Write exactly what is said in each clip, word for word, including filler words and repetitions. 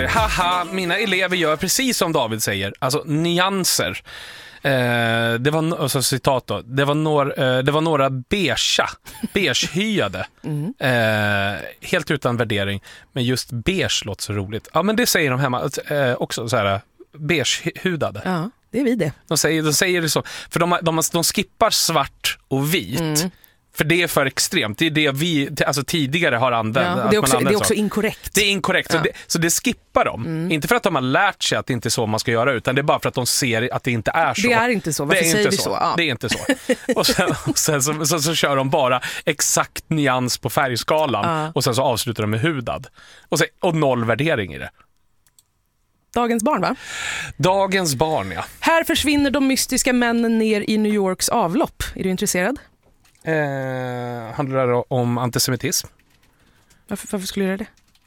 Haha, mina elever gör precis som David säger. Alltså nyanser. Eh, det var alltså, citat då. Det var några eh, det var några beigea, beigehyade. Mm. Eh, helt utan värdering, men just beige låter så roligt. Ja, men det säger de hemma eh, också så här beigehudade. Ja, det är vi det. De säger de säger det så för de de, de skippar svart och vit. Mm. För det är för extremt. Det är det vi alltså, tidigare har använt. Ja, det är också, det är också inkorrekt. Det är inkorrekt. Ja. Så, det, så det skippar de. Mm. Inte för att de har lärt sig att det inte är så man ska göra, utan det är bara för att de ser att det inte är så. Det är inte så. Varför det är säger inte vi så? så? Ja. Det är inte så. Och sen, och sen så, så, så kör de bara exakt nyans på färgskalan. Ja. Och sen så avslutar de med hudad. Och, så, och noll värdering i det. Dagens barn, va? Dagens barn, ja. Här försvinner de mystiska männen ner i New Yorks avlopp. Är du intresserad? Eh, handlar det om antisemitism? Varför, varför skulle du göra det?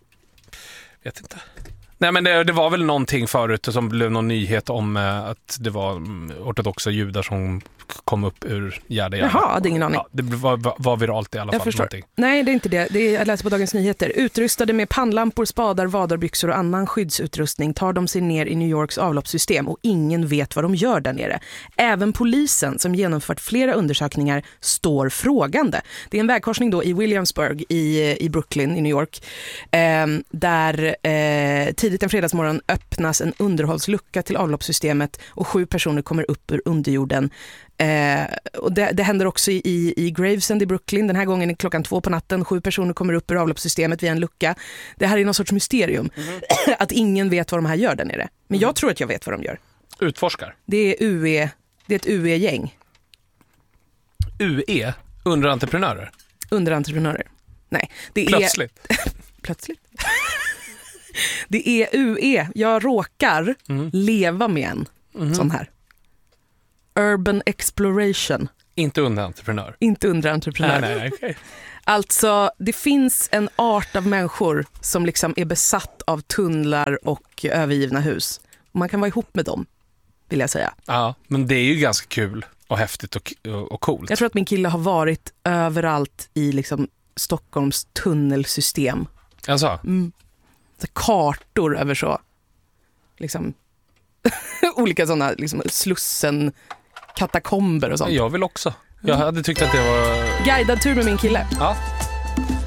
Vet inte. Nej, men det, det var väl någonting förut som blev någon nyhet om eh, att det var ortodoxa judar som kom upp ur Gärde. Jaha, jag hade ingen aning. Ja, det var, var, var viralt i alla jag fall. Förstår. Någonting. Nej, det är inte det. det är, jag läser på Dagens Nyheter. Utrustade med pannlampor, spadar, vadarbyxor och annan skyddsutrustning tar de sig ner i New Yorks avloppssystem och ingen vet vad de gör där nere. Även polisen, som genomfört flera undersökningar, står frågande. Det är en vägkorsning då i Williamsburg i, i Brooklyn i New York eh, där eh, tidigt en fredagsmorgon öppnas en underhållslucka till avloppssystemet och sju personer kommer upp ur underjorden. Eh, och det, det händer också i, i Gravesend i Brooklyn. Den här gången är klockan två på natten. Sju personer kommer upp ur avloppssystemet via en lucka. Det här är någon sorts mysterium. Mm. Att ingen vet vad de här gör där nere. Men jag tror att jag vet vad de gör. Utforskar. Det är U E. Det är ett U E-gäng. U E? Underentreprenörer? Underentreprenörer. Nej, det är... Plötsligt. Plötsligt. Det är U E. Jag råkar mm. leva med en mm. sån här. Urban Exploration. Inte underentreprenör. Inte underentreprenör. Nej, nej, okay. Alltså, det finns en art av människor som liksom är besatt av tunnlar och övergivna hus. Man kan vara ihop med dem, vill jag säga. Ja, men det är ju ganska kul och häftigt och, och coolt. Jag tror att min kille har varit överallt i liksom Stockholms tunnelsystem. Alltså? Mm. Så kartor över så. Liksom olika sådana liksom Slussen katakomber och sånt. Jag vill också. Jag hade tyckt att det var... Guidad tur med min kille. Ja.